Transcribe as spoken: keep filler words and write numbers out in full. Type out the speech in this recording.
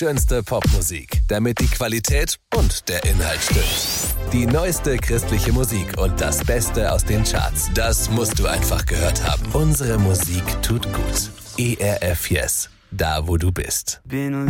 Dönste Popmusik, damit die Qualität und der Inhalt stimmt. Die neueste christliche Musik und das Beste aus den Charts. Das musst du einfach gehört haben. Unsere Musik tut gut. E R F Yes, da wo du bist. Been